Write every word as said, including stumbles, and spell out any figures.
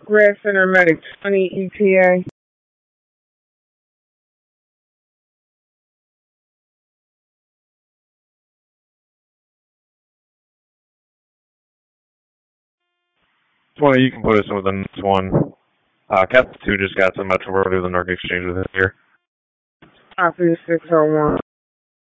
Grass Center Medic twenty E T A. twenty, you can put us in with the next one. Uh, Captain two just got some Metro Road to the Narc Exchange with us here. Copy six oh one.